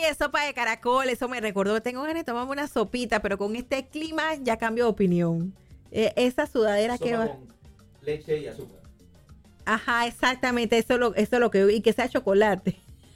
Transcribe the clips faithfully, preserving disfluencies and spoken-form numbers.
Oye, sopa de caracol, eso me recordó. Tengo ganas de tomarme una sopita, pero con este clima ya cambio de opinión. Eh, esa sudadera Sopa que va... con leche y azúcar. Ajá, exactamente, eso es lo, eso es lo que... Y que sea chocolate.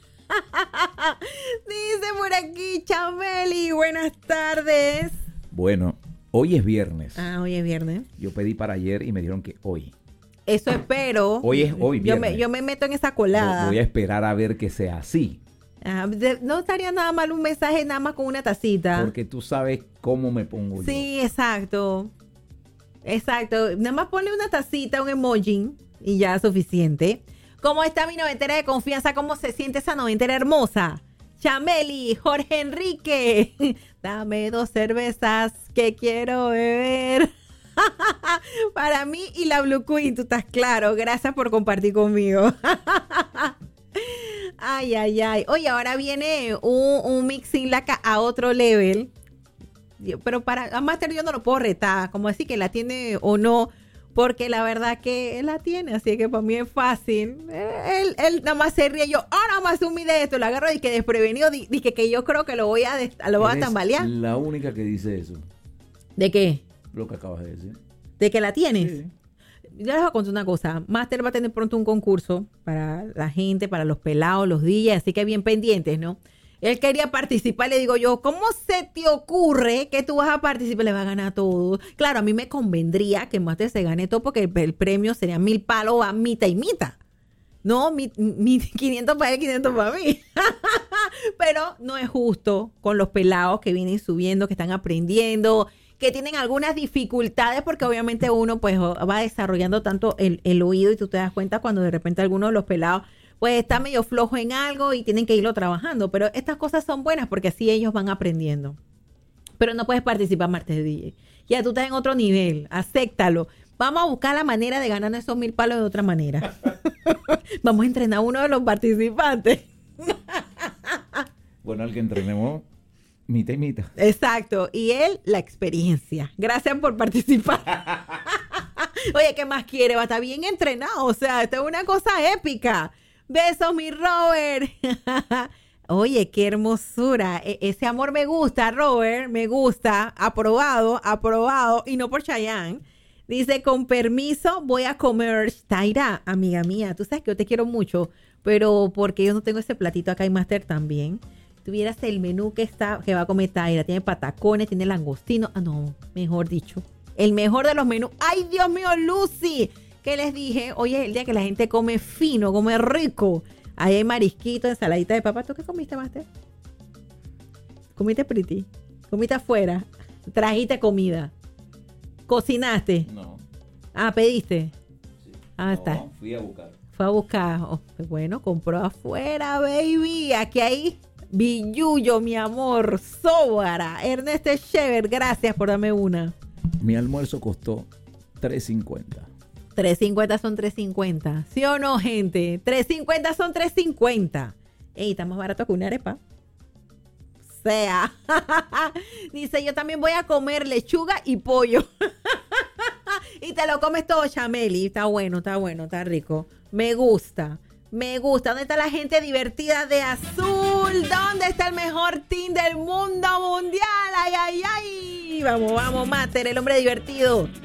Dice por aquí, Chameli, buenas tardes. Bueno, hoy es viernes. Ah, hoy es viernes. Yo pedí para ayer y me dijeron que hoy. Eso espero. Hoy es hoy Yo viernes. me, yo me meto en esa colada. Voy a esperar a ver que sea así. Ah, de- no estaría nada mal un mensaje nada más con una tacita. Porque tú sabes cómo me pongo yo. Sí, exacto. Exacto. Nada más ponle una tacita, un emoji y ya es suficiente. ¿Cómo está mi noventera de confianza? ¿Cómo se siente esa noventera hermosa? Chameli, Jorge Enrique. Dame dos cervezas que quiero beber. Para mí y la Blue Queen, tú estás claro. Gracias por compartir conmigo. Ay, ay, ay. Oye, ahora viene un, un mixing laca a otro level. Yo- Pero para a Master yo no lo puedo retar, como decir que la tiene o no, porque la verdad que él la tiene, así que para mí es fácil. Eh, Él, él nada más se ríe, yo, ah, nada más un de esto, lo agarro y que desprevenido, di, di que, que yo creo que lo voy a, des- lo voy a Eres tambalear. la única que dice eso. ¿De qué? Lo que acabas de decir. ¿De que la tienes? Sí. Yo les voy a contar una cosa. Master va a tener pronto un concurso para la gente, para los pelados, los D Js, así que bien pendientes, ¿no? Él quería participar, le digo yo, ¿cómo se te ocurre que tú vas a participar? Le va a ganar todo. Claro, a mí me convendría que Master se gane todo porque el, el premio sería mil palos a mitad y mitad. No, mi, mi quinientos para él, quinientos para mí. Pero no es justo con los pelados que vienen subiendo, que están aprendiendo, que tienen algunas dificultades, porque obviamente uno pues va desarrollando tanto el, el oído y tú te das cuenta cuando de repente alguno de los pelados pues está medio flojo en algo y tienen que irlo trabajando. Pero estas cosas son buenas porque así ellos van aprendiendo. Pero no puedes participar martes de D J. Ya tú estás en otro nivel, acéptalo. Vamos a buscar la manera de ganar esos mil palos de otra manera. Vamos a entrenar a uno de los participantes. Bueno, al que entrenemos, mitad y mitad. Exacto. Y él, la experiencia. Gracias por participar. Oye, ¿qué más quiere? Va a estar bien entrenado. O sea, esto es una cosa épica. Besos, mi Robert. Oye, qué hermosura. E- ese amor me gusta, Robert. Me gusta. Aprobado, aprobado. Y no por Chayanne. Dice, con permiso, voy a comer. Taira, amiga mía, tú sabes que yo te quiero mucho, pero porque yo no tengo ese platito acá en Master también. Tuvieras el menú que está, que va a comer Taira. Tiene patacones, tiene langostino. Ah, no, mejor dicho. El mejor de los menús. ¡Ay, Dios mío, Lucy! ¿Qué les dije? Hoy es el día que la gente come fino, come rico. Ahí hay marisquito, ensaladita de papa. ¿Tú qué comiste, Master? ¿Comiste pretty? ¿Comiste afuera? ¿Trajiste comida? ¿Cocinaste? No. Ah, ¿pediste? Sí. Ah, No, está. fui a buscar. Fue a buscar. Oh, bueno, compró afuera, baby. Aquí hay billuyo, mi amor. Sóbara. Ernesto Shever, gracias por darme una. Mi almuerzo costó tres cincuenta. tres cincuenta son tres cincuenta. ¿Sí o no, gente? tres cincuenta son tres cincuenta. Ey, está más barato que una arepa. O sea. Dice, yo también voy a comer lechuga y pollo. Y te lo comes todo, Chameli. Está bueno, está bueno, está rico. Me gusta, me gusta. ¿Dónde está la gente divertida de azul? ¿Dónde está el mejor team del mundo mundial? Ay, ay, ay. Vamos, vamos, Mater, el hombre divertido.